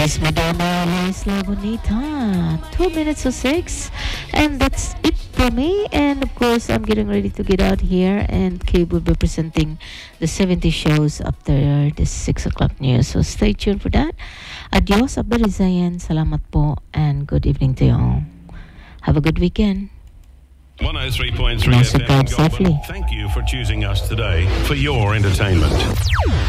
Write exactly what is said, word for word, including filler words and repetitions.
Miss Madonna, Lesla Bonita. Two minutes to six. And that's it for me. And of course, I'm getting ready to get out here. And Cabe will be presenting the seventy shows after the six o'clock news. So stay tuned for that. Adios, Abdurizayan. Salamat po. And good evening to you all. Have a good weekend. one oh three point three F M Goulburn. Thank you for choosing us today for your entertainment.